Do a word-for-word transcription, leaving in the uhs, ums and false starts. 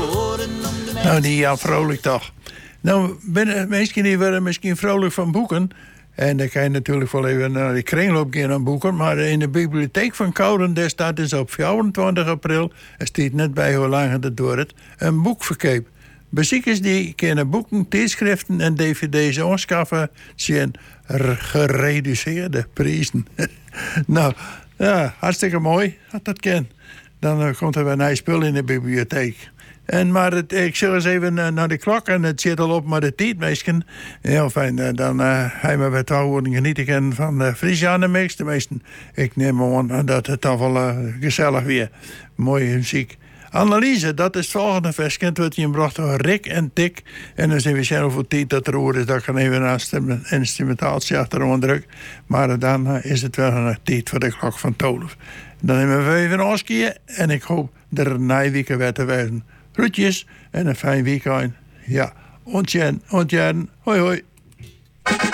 Nou, die Jan Vrolijk toch. Nou, ben, mensen die worden misschien vrolijk van boeken. En dan kan je natuurlijk wel even naar de kringloop gaan aan boeken. Maar in de bibliotheek van Kouden, daar staat dus op vierentwintig april... er staat net bij hoe lang het duurt, een boekverkoop. Bezoekers die kunnen boeken, tijdschriften en dvd's aanschaffen... zijn gereduceerde prijzen. Nou, ja, hartstikke mooi, als dat kan. Dan uh, komt er weer een nieuw spul in de bibliotheek. En, maar het, ik zal eens even uh, naar de klok en het zit al op maar de tijd, meesken. Heel fijn, uh, dan uh, gaan we weer trouwen genieten van de uh, Friesjane mix. De meesten, ik neem aan dat het toch wel uh, gezellig weer. Mooie muziek. Analyse, dat is het volgende vers. Kent wat je hem bracht door Rick en Tik. En dan zijn we zelf voor tijd dat er hoor is dat ik even een instrumentatie achterom druk. Maar dan uh, is het wel een tijd voor de klok van twaalf. Dan nemen we even een afscheid en ik hoop dat er een nieuwe week weer te wijzen. Groetjes en een fijn weekend. Ja, ontjen, ontjen. Hoi, hoi.